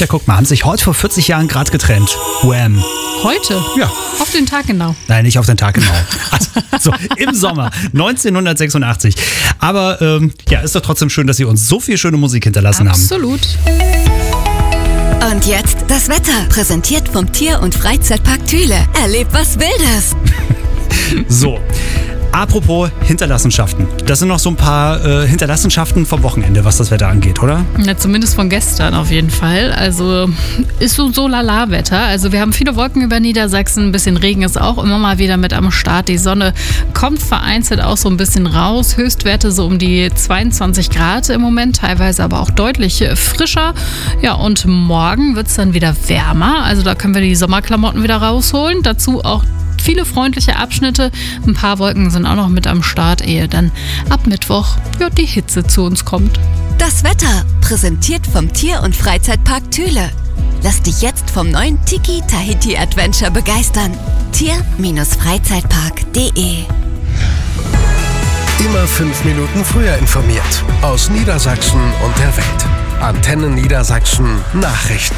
Ja, guck mal, haben sich heute vor 40 Jahren gerade getrennt. Wham. Heute? Ja. Auf den Tag genau. Nein, nicht auf den Tag genau. Also im Sommer 1986. Aber ist doch trotzdem schön, dass Sie uns so viel schöne Musik hinterlassen haben. Absolut. Und jetzt das Wetter, präsentiert vom Tier- und Freizeitpark Thüle. Erlebt was Wildes. So, apropos Hinterlassenschaften. Das sind noch so ein paar Hinterlassenschaften vom Wochenende, was das Wetter angeht, oder? Ja, zumindest von gestern auf jeden Fall. Also ist so Lala-Wetter. Also wir haben viele Wolken über Niedersachsen. Ein bisschen Regen ist auch immer mal wieder mit am Start. Die Sonne kommt vereinzelt auch so ein bisschen raus. Höchstwerte so um die 22 Grad im Moment, teilweise aber auch deutlich frischer. Ja, und morgen wird es dann wieder wärmer. Also da können wir die Sommerklamotten wieder rausholen. Dazu auch viele freundliche Abschnitte. Ein paar Wolken sind auch noch mit am Start, ehe dann ab Mittwoch die Hitze zu uns kommt. Das Wetter, präsentiert vom Tier- und Freizeitpark Thüle. Lass dich jetzt vom neuen Tiki Tahiti Adventure begeistern. Tier-Freizeitpark.de. Immer 5 Minuten früher informiert. Aus Niedersachsen und der Welt. Antenne Niedersachsen Nachrichten.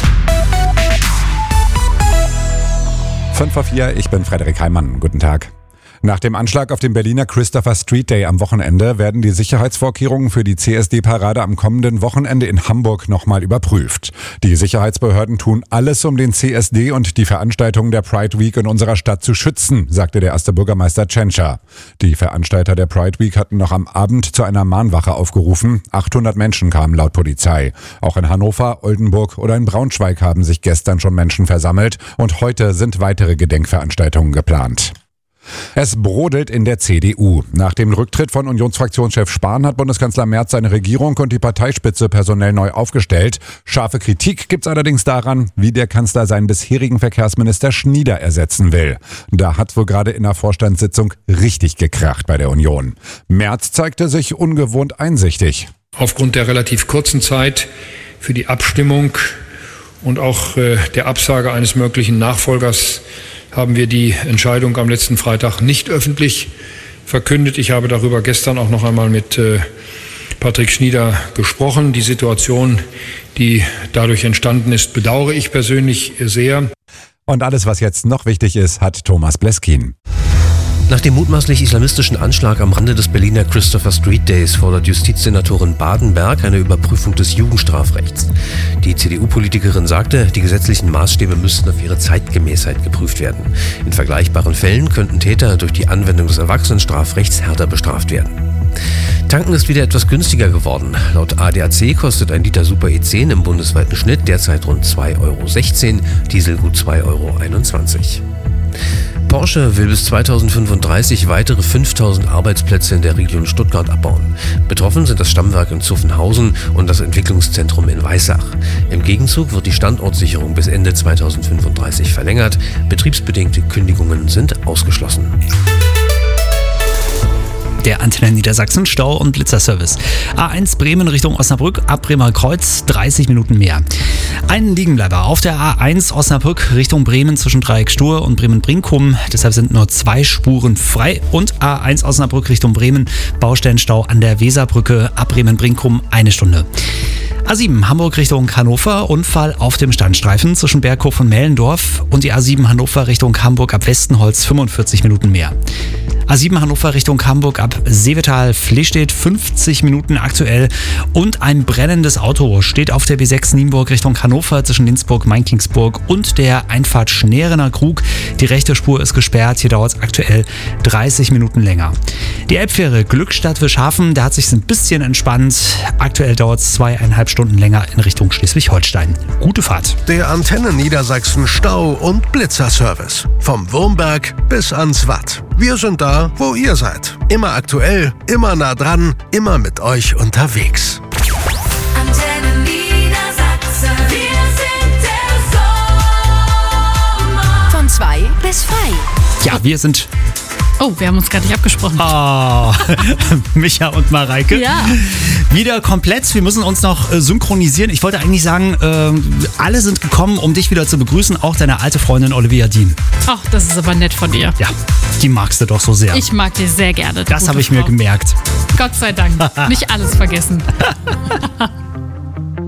5:04, ich bin Frederik Heimann. Guten Tag. Nach dem Anschlag auf den Berliner Christopher Street Day am Wochenende werden die Sicherheitsvorkehrungen für die CSD-Parade am kommenden Wochenende in Hamburg nochmal überprüft. Die Sicherheitsbehörden tun alles, um den CSD und die Veranstaltungen der Pride Week in unserer Stadt zu schützen, sagte der erste Bürgermeister Tschentscher. Die Veranstalter der Pride Week hatten noch am Abend zu einer Mahnwache aufgerufen. 800 Menschen kamen laut Polizei. Auch in Hannover, Oldenburg oder in Braunschweig haben sich gestern schon Menschen versammelt und heute sind weitere Gedenkveranstaltungen geplant. Es brodelt in der CDU. Nach dem Rücktritt von Unionsfraktionschef Spahn hat Bundeskanzler Merz seine Regierung und die Parteispitze personell neu aufgestellt. Scharfe Kritik gibt's allerdings daran, wie der Kanzler seinen bisherigen Verkehrsminister Schnieder ersetzen will. Da hat wohl gerade in der Vorstandssitzung richtig gekracht bei der Union. Merz zeigte sich ungewohnt einsichtig. Aufgrund der relativ kurzen Zeit für die Abstimmung und auch der Absage eines möglichen Nachfolgers haben wir die Entscheidung am letzten Freitag nicht öffentlich verkündet. Ich habe darüber gestern auch noch einmal mit Patrick Schnieder gesprochen. Die Situation, die dadurch entstanden ist, bedauere ich persönlich sehr. Und alles, was jetzt noch wichtig ist, hat Thomas Bleskin. Nach dem mutmaßlich islamistischen Anschlag am Rande des Berliner Christopher Street Days fordert Justizsenatorin Badenberg eine Überprüfung des Jugendstrafrechts. Die CDU-Politikerin sagte, die gesetzlichen Maßstäbe müssten auf ihre Zeitgemäßheit geprüft werden. In vergleichbaren Fällen könnten Täter durch die Anwendung des Erwachsenenstrafrechts härter bestraft werden. Tanken ist wieder etwas günstiger geworden. Laut ADAC kostet ein Liter Super E10 im bundesweiten Schnitt derzeit rund 2,16 €, Diesel gut 2,21 €. Porsche will bis 2035 weitere 5000 Arbeitsplätze in der Region Stuttgart abbauen. Betroffen sind das Stammwerk in Zuffenhausen und das Entwicklungszentrum in Weissach. Im Gegenzug wird die Standortsicherung bis Ende 2035 verlängert. Betriebsbedingte Kündigungen sind ausgeschlossen. Der Antenne Niedersachsen Stau- und Blitzerservice. A1 Bremen Richtung Osnabrück, ab Bremer Kreuz 30 Minuten mehr. Ein Liegenbleiber auf der A1 Osnabrück Richtung Bremen zwischen Dreieck Stur und Bremen-Brinkum. Deshalb sind nur 2 Spuren frei. Und A1 Osnabrück Richtung Bremen, Baustellenstau an der Weserbrücke, ab Bremen-Brinkum 1 Stunde. A7 Hamburg Richtung Hannover, Unfall auf dem Standstreifen zwischen Berghof und Mellendorf. Und die A7 Hannover Richtung Hamburg ab Westenholz 45 Minuten mehr. A7 Hannover Richtung Hamburg ab Seevetal-Flestedt 50 Minuten aktuell. Und ein brennendes Auto steht auf der B6 Nienburg Richtung Hannover zwischen Linzburg-Mainkingsburg und der Einfahrt Schneerener Krug. Die rechte Spur ist gesperrt, hier dauert es aktuell 30 Minuten länger. Die Elbfähre Glückstadt-Wischhafen, da hat sich ein bisschen entspannt. Aktuell dauert es 2,5 Stunden länger in Richtung Schleswig-Holstein. Gute Fahrt. Der Antenne Niedersachsen Stau- und Blitzerservice. Vom Wurmberg bis ans Watt. Wir sind da, wo ihr seid. Immer aktuell, immer nah dran, immer mit euch unterwegs. Antenne Niedersachsen, wir sind der Sommer. Von 2 bis 3. Ja, wir sind... Oh, wir haben uns gar nicht abgesprochen. Oh, Micha und Mareike. Ja. Wieder komplett. Wir müssen uns noch synchronisieren. Ich wollte eigentlich sagen, alle sind gekommen, um dich wieder zu begrüßen. Auch deine alte Freundin Olivia Dean. Ach, das ist aber nett von dir. Ja, die magst du doch so sehr. Ich mag dich sehr gerne. Das habe ich mir gemerkt. Gott sei Dank. Nicht alles vergessen.